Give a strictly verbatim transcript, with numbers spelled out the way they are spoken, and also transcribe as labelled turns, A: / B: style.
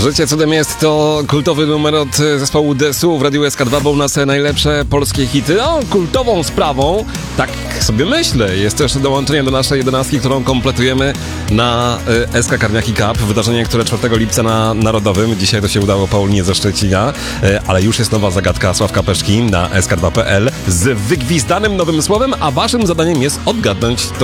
A: Życie cudem jest to kultowy numer od zespołu Desu w Radiu S K dwa, bo u nas najlepsze polskie hity. No, kultową sprawą, tak sobie myślę, jest też dołączenie do naszej jedenastki, którą kompletujemy na S K Karniaki Cup. Wydarzenie, które czwartego lipca na Narodowym. Dzisiaj to się udało Paulinie ze Szczecina, ale już jest nowa zagadka Sławka Peszki na S K dwa kropka p l z wygwizdanym nowym słowem, a waszym zadaniem jest odgadnąć to